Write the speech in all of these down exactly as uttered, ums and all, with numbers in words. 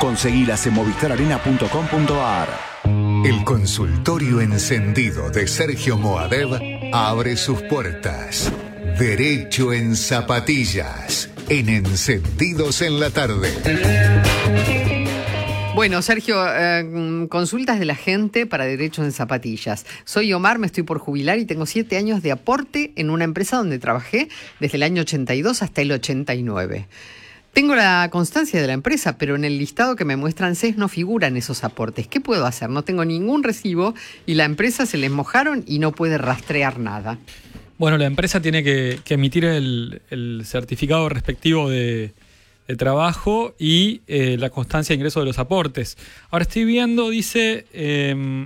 Conseguilas en movistar arena punto com punto a r. El consultorio encendido de Sergio Moadev abre sus puertas. Derecho en zapatillas, en Encendidos en la Tarde. Bueno, Sergio, eh, consultas de la gente para Derecho en Zapatillas. Soy Omar, me estoy por jubilar y tengo siete años de aporte en una empresa donde trabajé desde el año ochenta y dos hasta el ochenta y nueve. Tengo la constancia de la empresa, pero en el listado que me muestra ANSES no figuran esos aportes. ¿Qué puedo hacer? No tengo ningún recibo y la empresa se les mojaron y no puede rastrear nada. Bueno, la empresa tiene que, que emitir el, el certificado respectivo de, de trabajo y eh, la constancia de ingreso de los aportes. Ahora estoy viendo, dice, eh,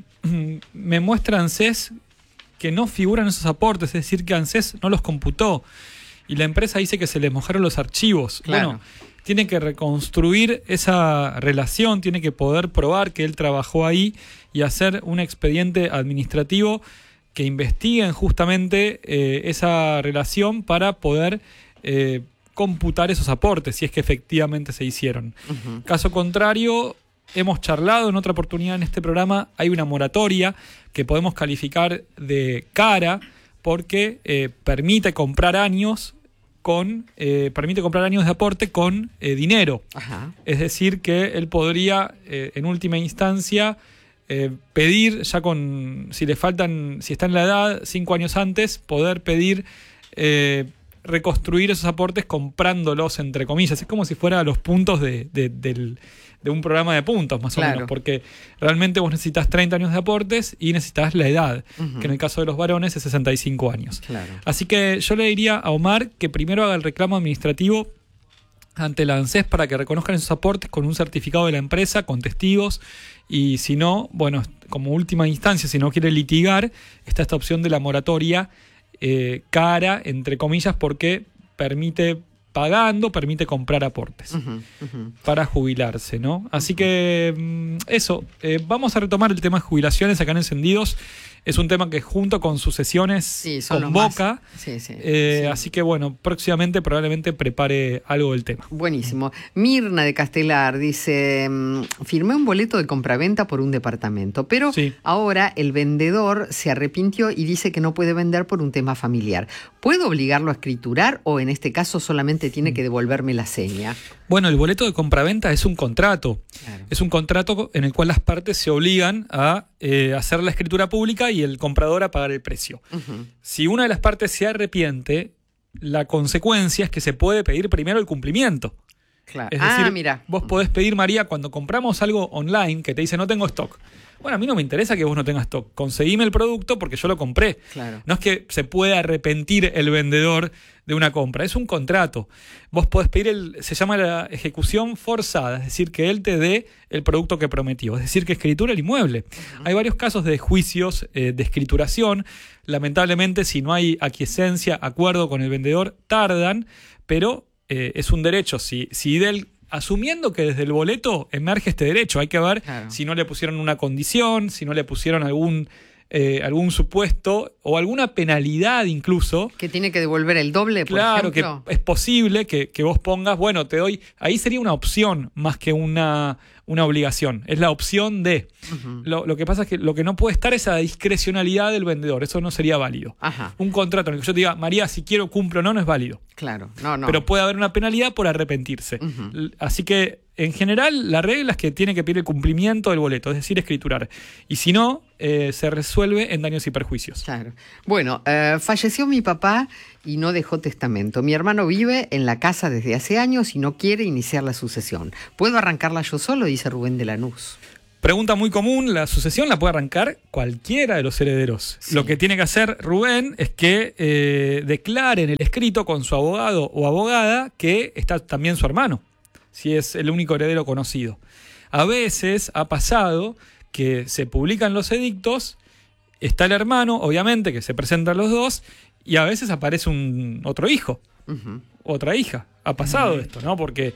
me muestra ANSES que no figuran esos aportes, es decir, que ANSES no los computó. Y la empresa dice que se les mojaron los archivos. Claro. Bueno, tiene que reconstruir esa relación, tiene que poder probar que él trabajó ahí y hacer un expediente administrativo que investiguen justamente eh, esa relación para poder eh, computar esos aportes, si es que efectivamente se hicieron. Uh-huh. Caso contrario, hemos charlado en otra oportunidad en este programa, hay una moratoria que podemos calificar de cara porque eh, permite comprar años con eh, permite comprar años de aporte con eh, dinero. Ajá. Es decir, que él podría, eh, en última instancia, eh, pedir, ya con, si le faltan, si está en la edad, cinco años antes, poder pedir eh, reconstruir esos aportes comprándolos, entre comillas. Es como si fuera los puntos de, de, del, de un programa de puntos, más claro. o menos, porque realmente vos necesitas treinta años de aportes y necesitas la edad, uh-huh. que en el caso de los varones es sesenta y cinco años. Claro. Así que yo le diría a Omar que primero haga el reclamo administrativo ante la ANSES para que reconozcan esos aportes con un certificado de la empresa, con testigos, y si no, bueno, como última instancia, si no quiere litigar, está esta opción de la moratoria eh, cara, entre comillas, porque permite pagando, permite comprar aportes uh-huh, uh-huh. para jubilarse, ¿no? Así uh-huh. que eso, eh, vamos a retomar el tema de jubilaciones acá en Encendidos. Es un tema que junto con sucesiones sí, convoca. Sí, sí, eh, sí. Así que bueno, próximamente probablemente prepare algo del tema. Buenísimo. Mirna de Castelar dice, firmé un boleto de compraventa por un departamento, pero sí. ahora el vendedor se arrepintió y dice que no puede vender por un tema familiar. ¿Puedo obligarlo a escriturar o en este caso solamente tiene que devolverme la seña? Bueno, el boleto de compraventa es un contrato. Claro. Es un contrato en el cual las partes se obligan a eh, hacer la escritura pública y el comprador a pagar el precio. Uh-huh. Si una de las partes se arrepiente, la consecuencia es que se puede pedir primero el cumplimiento. Claro. Es decir, ah, mira. Vos podés pedir, María, cuando compramos algo online que te dice no tengo stock. Bueno, a mí no me interesa que vos no tengas stock. Conseguime el producto porque yo lo compré. Claro. No es que se pueda arrepentir el vendedor de una compra. Es un contrato. Vos podés pedir, el, se llama la ejecución forzada, es decir, que él te dé el producto que prometió. Es decir, que escritura el inmueble. Uh-huh. Hay varios casos de juicios eh, de escrituración. Lamentablemente, si no hay aquiescencia, acuerdo con el vendedor, tardan, pero eh, es un derecho. Si, si del asumiendo que desde el boleto emerge este derecho, hay que ver claro. si no le pusieron una condición, si no le pusieron algún eh, algún supuesto o alguna penalidad incluso. Que tiene que devolver el doble, por claro, ejemplo. Claro, que es posible que, que vos pongas, bueno, te doy, ahí sería una opción más que una, una obligación. Es la opción de. Uh-huh. Lo, lo que pasa es que lo que no puede estar es la discrecionalidad del vendedor. Eso no sería válido. Ajá. Un contrato en el que yo te diga, María, si quiero cumplo o no, no es válido. Claro, no, no. Pero puede haber una penalidad por arrepentirse. Uh-huh. Así que, en general, la regla es que tiene que pedir el cumplimiento del boleto, es decir, escriturar. Y si no, eh, se resuelve en daños y perjuicios. Claro. Bueno, eh, falleció mi papá y no dejó testamento. Mi hermano vive en la casa desde hace años y no quiere iniciar la sucesión. ¿Puedo arrancarla yo solo? Dice Rubén de Lanús. Pregunta muy común, la sucesión la puede arrancar cualquiera de los herederos. Sí. Lo que tiene que hacer Rubén es que eh, declare en el escrito con su abogado o abogada que está también su hermano, si es el único heredero conocido. A veces ha pasado que se publican los edictos, está el hermano, obviamente, que se presentan los dos, y a veces aparece un otro hijo, uh-huh. otra hija. Ha pasado uh-huh. esto, ¿no? Porque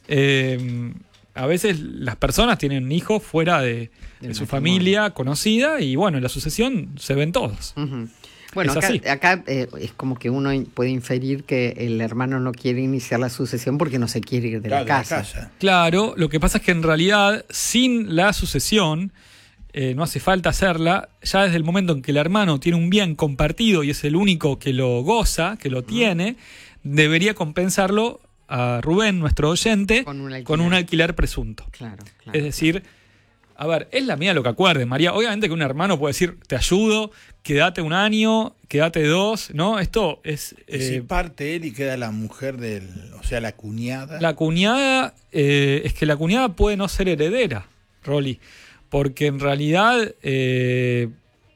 eh, a veces las personas tienen hijos fuera de, de su familia conocida y, bueno, en la sucesión se ven todos. Uh-huh. Bueno, es acá, así. acá eh, es como que uno puede inferir que el hermano no quiere iniciar la sucesión porque no se quiere ir de Claro, la casa. Claro, lo que pasa es que en realidad, sin la sucesión, eh, no hace falta hacerla. Ya desde el momento en que el hermano tiene un bien compartido y es el único que lo goza, que lo tiene, debería compensarlo a Rubén, nuestro oyente, Con un alquiler. con un alquiler presunto. Claro, claro. Es decir, a ver, es la mía lo que acuerden, María. Obviamente que un hermano puede decir, te ayudo, quédate un año, quédate dos, ¿no? Esto es... Y si eh, parte él y queda la mujer del, o sea, la cuñada. La cuñada, eh, es que la cuñada puede no ser heredera, Rolly, porque en realidad, eh,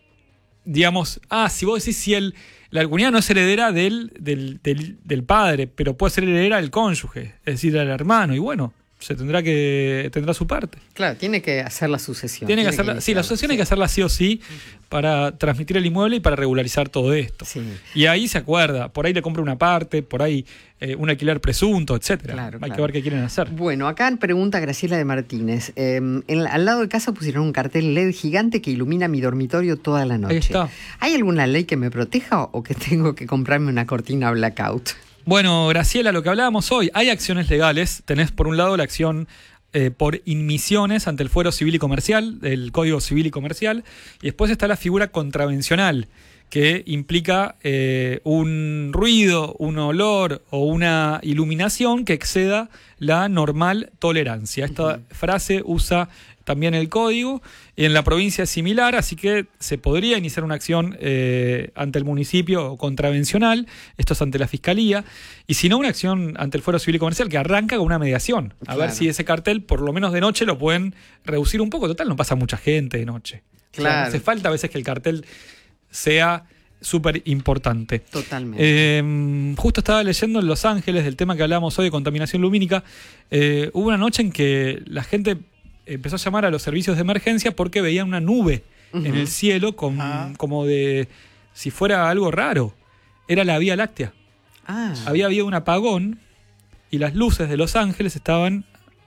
digamos, ah, si vos decís si el, la cuñada no es heredera del, del, del, del padre, pero puede ser heredera del cónyuge, es decir, del hermano, y bueno, se tendrá que tendrá su parte. Claro, tiene que hacer la sucesión. Tiene que hacerla, sí, la iniciarla, sucesión hay que hacerla sí o sí para transmitir el inmueble y para regularizar todo esto. Sí. Y ahí se acuerda, por ahí le compra una parte, por ahí eh, un alquiler presunto, etcétera. Claro, hay claro. que ver qué quieren hacer. Bueno, acá pregunta Graciela de Martínez. Eh, en la- al lado de casa pusieron un cartel L E D gigante que ilumina mi dormitorio toda la noche. Ahí está. ¿Hay alguna ley que me proteja o que tengo que comprarme una cortina blackout? Bueno, Graciela, lo que hablábamos hoy, hay acciones legales. Tenés por un lado la acción eh, por inmisiones ante el Fuero Civil y Comercial, el Código Civil y Comercial, y después está la figura contravencional, que implica eh, un ruido, un olor o una iluminación que exceda la normal tolerancia. Esta uh-huh. frase usa también el código, y en la provincia es similar, así que se podría iniciar una acción eh, ante el municipio o contravencional, esto es ante la Fiscalía, y si no una acción ante el Fuero Civil y Comercial que arranca con una mediación, a Claro. ver si ese cartel, por lo menos de noche, lo pueden reducir un poco. Total, no pasa mucha gente de noche. Claro. O sea, no hace falta a veces que el cartel sea súper importante. Totalmente. Eh, justo estaba leyendo en Los Ángeles del tema que hablamos hoy de contaminación lumínica. Eh, hubo una noche en que la gente empezó a llamar a los servicios de emergencia porque veían una nube Uh-huh. en el cielo con, Ah. como de si fuera algo raro. Era la Vía Láctea. Ah, Había habido un apagón y las luces de Los Ángeles estaban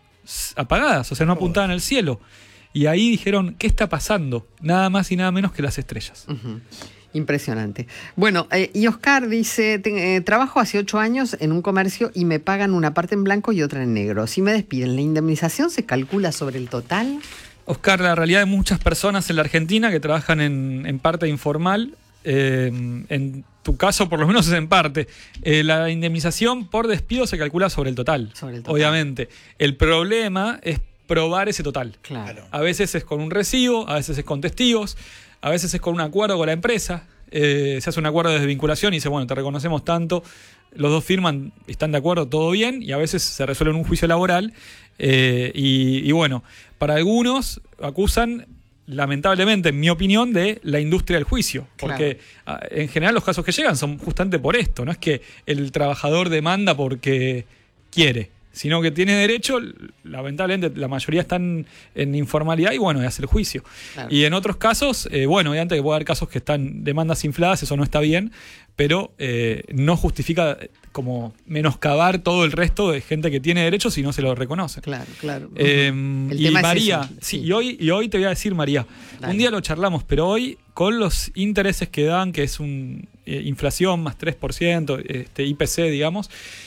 s- apagadas, o sea, no apuntaban al cielo. Y ahí dijeron, ¿qué está pasando? Nada más y nada menos que las estrellas. ujú. Impresionante. Bueno, eh, y Oscar dice, te- eh, trabajo hace ocho años en un comercio y me pagan una parte en blanco y otra en negro. Si me despiden, ¿la indemnización se calcula sobre el total? Oscar, la realidad de muchas personas en la Argentina que trabajan en, en parte informal, eh, en tu caso por lo menos es en parte, eh, la indemnización por despido se calcula sobre el total, Sobre el total. obviamente. El problema es probar ese total. Claro. A veces es con un recibo, a veces es con testigos, a veces es con un acuerdo con la empresa. Eh, se hace un acuerdo de desvinculación y dice, bueno, te reconocemos tanto, los dos firman, están de acuerdo, todo bien, y a veces se resuelve en un juicio laboral. Eh, y, y bueno, para algunos acusan, lamentablemente, en mi opinión, de la industria del juicio. Porque ah, en general los casos que llegan son justamente por esto. No es que el trabajador demanda porque quiere, sino que tiene derecho. Lamentablemente la mayoría están en informalidad y bueno, y hace el juicio. Claro. Y en otros casos, eh, bueno, obviamente que puede haber casos que están demandas infladas, eso no está bien, pero eh, no justifica como menoscabar todo el resto de gente que tiene derechos si no se lo reconoce. Claro, claro. Eh, El y tema es María, eso, sí, sí. y hoy, y hoy te voy a decir, María, Dale. un día lo charlamos, pero hoy con los intereses que dan, que es un eh, inflación más tres por ciento, este, I P C, digamos,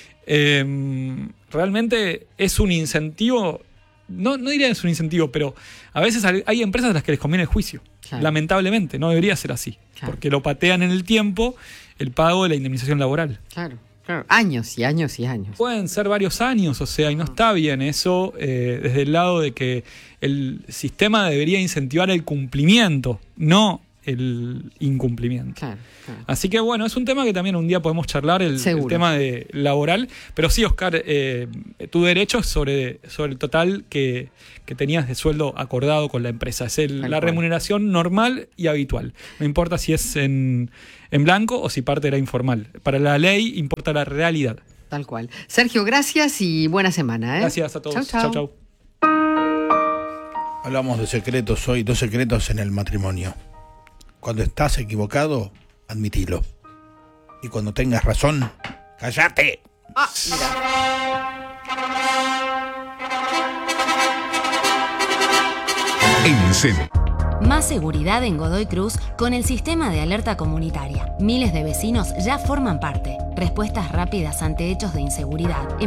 eh, realmente es un incentivo, no, no diría que es un incentivo, pero a veces hay hay empresas a las que les conviene el juicio. Claro. Lamentablemente, no debería ser así, Claro. porque lo patean en el tiempo el pago de la indemnización laboral. Claro, claro. Años y años y años. Pueden ser varios años, o sea, y no está bien eso eh, desde el lado de que el sistema debería incentivar el cumplimiento, no el incumplimiento. Claro, claro. Así que bueno, es un tema que también un día podemos charlar, el, el Seguro. tema de laboral. Pero sí, Oscar, eh, tu derecho es sobre, sobre el total que, que tenías de sueldo acordado con la empresa. Es el- Tal la cual. remuneración normal y habitual. No importa si es en, en blanco o si parte era informal. Para la ley importa la realidad. Tal cual. Sergio, gracias y buena semana. ¿eh? Gracias a todos. Chau, chau. Chau, chau. Hablamos de secretos hoy, dos secretos en el matrimonio. Cuando estás equivocado, admitilo. Y cuando tengas razón, ¡cállate! Ah, mira. En Sen- Más seguridad en Godoy Cruz con el sistema de alerta comunitaria. Miles de vecinos ya forman parte. Respuestas rápidas ante hechos de inseguridad.